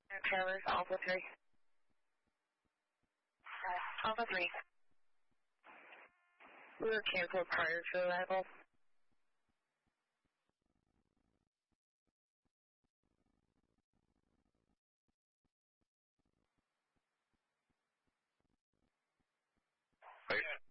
Trailers, Alpha 3. Alpha 3. We were canceled prior to arrival. Right.